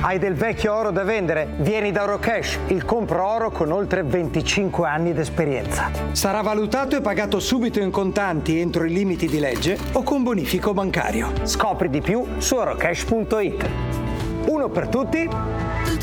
Hai del vecchio oro da vendere? Vieni da Orocash, il compro oro con oltre 25 anni d'esperienza. Sarà valutato e pagato subito in contanti entro i limiti di legge o con bonifico bancario. Scopri di più su orocash.it. Uno per tutti